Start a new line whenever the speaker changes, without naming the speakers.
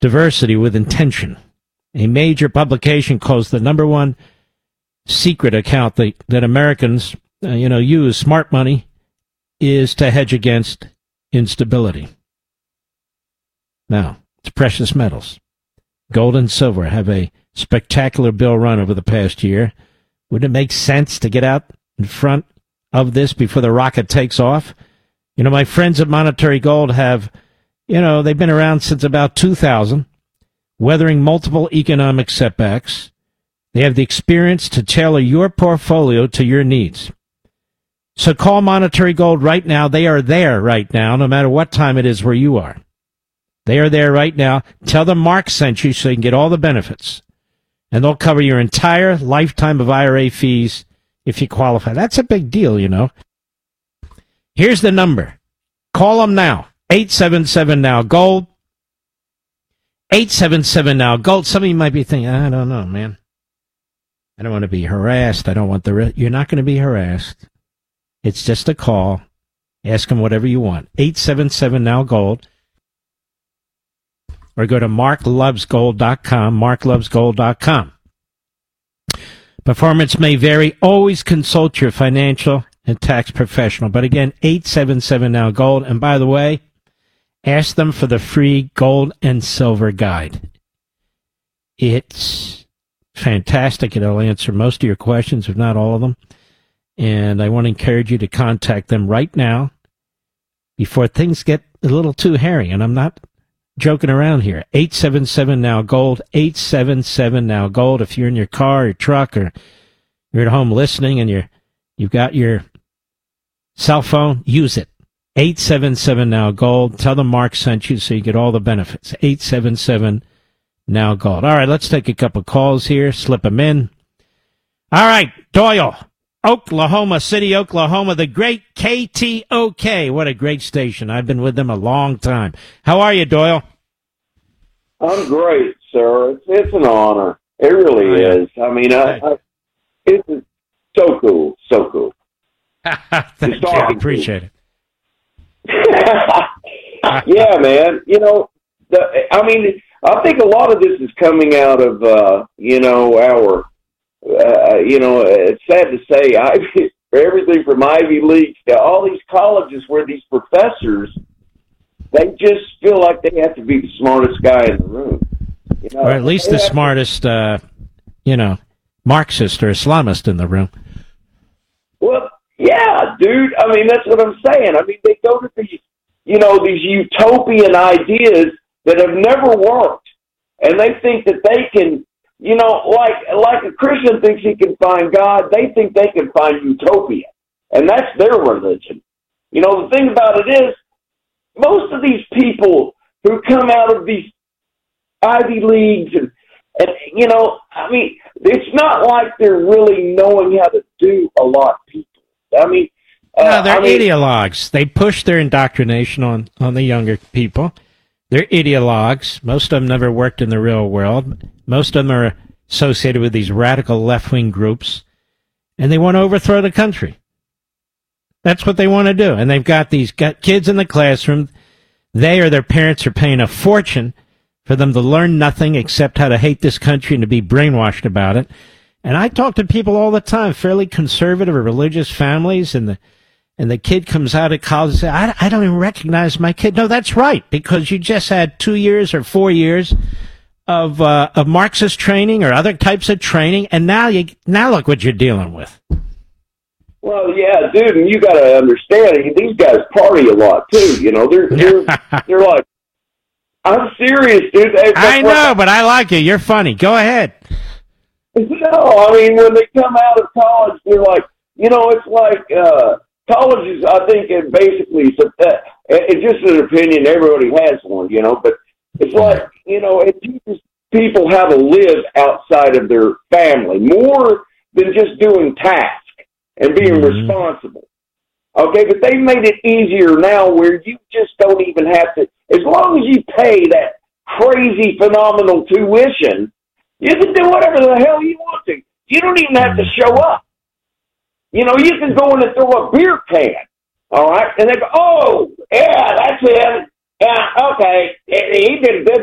diversity with intention. A major publication calls the number one secret account that Americans, use, smart money, is to hedge against instability. Now, it's precious metals. Gold and silver have a spectacular bull run over the past year. Wouldn't it make sense to get out in front of this before the rocket takes off? My friends at Monetary Gold have, they've been around since about 2000, weathering multiple economic setbacks. They have the experience to tailor your portfolio to your needs. So call Monetary Gold right now. They are there right now, no matter what time it is where you are. They are there right now. Tell them Mark sent you so you can get all the benefits. And they'll cover your entire lifetime of IRA fees if you qualify. That's a big deal, Here's the number. Call them now. 877-NOW-GOLD. 877-NOW-GOLD. Some of you might be thinking, I don't know, man. I don't want to be harassed. I don't want You're not going to be harassed. It's just a call. Ask them whatever you want. 877-NOW-GOLD. Or go to marklovesgold.com, marklovesgold.com. Performance may vary. Always consult your financial and tax professional. But again, 877-NOW-GOLD. And by the way, ask them for the free gold and silver guide. It's fantastic. It'll answer most of your questions, if not all of them. And I want to encourage you to contact them right now before things get a little too hairy. And I'm not joking around here. 877-NOW-GOLD, 877-NOW-GOLD. If you're in your car or truck or you're at home listening and you've got your cell phone, use it. 877-NOW-GOLD. Tell them Mark sent you so you get all the benefits. 877-NOW-GOLD. All right, let's take a couple calls here. Slip them in. All right, Doyle, Oklahoma City, Oklahoma, the great KTOK. What a great station. I've been with them a long time. How are you, Doyle?
I'm great, sir. It's an honor. It really is. I mean, it's so cool, so cool.
Thank you. I appreciate it.
Yeah, man. I think a lot of this is coming out of, it's sad to say, everything from Ivy League to all these colleges where these professors, they just feel like they have to be the smartest guy in the room.
Or at least the smartest, Marxist or Islamist in the room.
Well, yeah, dude. I mean, that's what I'm saying. I mean, they go to these, these utopian ideas that have never worked. And they think that they can, like a Christian thinks he can find God, they think they can find utopia. And that's their religion. The thing about it is, most of these people who come out of these Ivy Leagues and it's not like they're really knowing how to do a lot of people.
No, they're ideologues. They push their indoctrination on the younger people. They're ideologues. Most of them never worked in the real world. Most of them are associated with these radical left-wing groups, and they want to overthrow the country. That's what they want to do. And they've got kids in the classroom. They or their parents are paying a fortune for them to learn nothing except how to hate this country and to be brainwashed about it. And I talk to people all the time, fairly conservative or religious families, and the kid comes out of college and says, I don't even recognize my kid. No, that's right, because you just had 2 years or 4 years of Marxist training or other types of training, and now look what you're dealing with.
Well, yeah, dude, and you got to understand, these guys party a lot too. They're like, I'm serious, dude.
I know, but I like you. You're funny. Go ahead.
No, when they come out of college, they're like, it's like college is, I think, basically, it's just an opinion. Everybody has one, but it's like, it teaches people how to live outside of their family more than just doing tasks and being responsible. Okay, but they've made it easier now where you just don't even have to, as long as you pay that crazy, phenomenal tuition, you can do whatever the hell you want to. You don't even have to show up. You can go in and throw a beer can, all right? And they go, oh, yeah, that's it. Yeah, okay. He did a good